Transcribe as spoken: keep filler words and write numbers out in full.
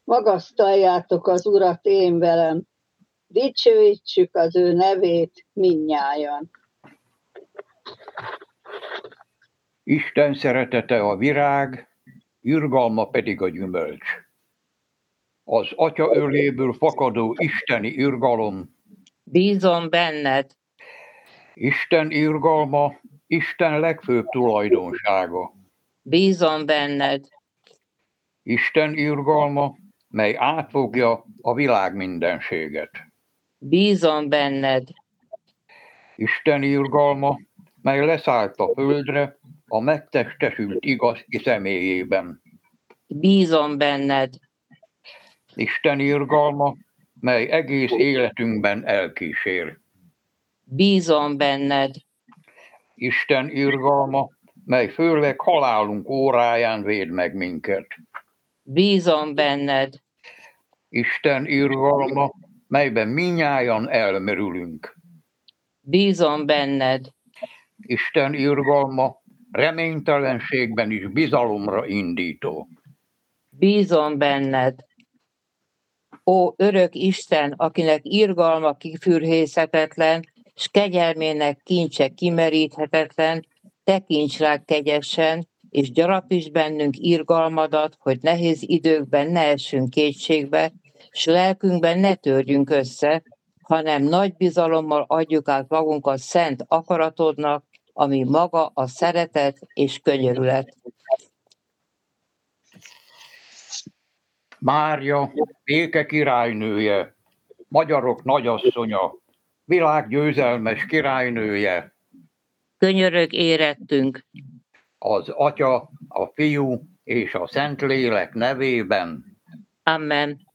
Magasztaljátok az Urat én velem, dicsőítsük az ő nevét mindnyájan. Isten szeretete a virág, irgalma pedig a gyümölcs. Az Atya öléből fakadó isteni irgalom. Bízom benned. Isten irgalma, Isten legfőbb tulajdonsága. Bízom benned. Isten irgalma, mely átfogja a világ mindenséget. Bízom benned. Isten irgalma, mely leszállt a földre a megtestesült igaz személyében. Bízom benned. Isten irgalma, mely egész életünkben elkísér. Bízom benned. Isten irgalma, mely főleg halálunk óráján véd meg minket. Bízom benned. Isten irgalma, melyben minnyájan elmerülünk. Bízom benned. Isten irgalma reménytelenségben is bizalomra indító. Bízom benned. Ó örök Isten, akinek irgalma kifürhészhetetlen, s kegyelmének kincse kimeríthetetlen, tekints rá kegyesen, és gyarapíts bennünk irgalmadat, hogy nehéz időkben ne essünk kétségbe, s lelkünkben ne törjünk össze, hanem nagy bizalommal adjuk át magunkat szent akaratodnak, ami maga a szeretet és könyörület. Mária, béke királynője, magyarok nagyasszonya, világ győzelmes királynője. Könyörög érettünk. Az Atya, a Fiú és a Szentlélek nevében. Amen.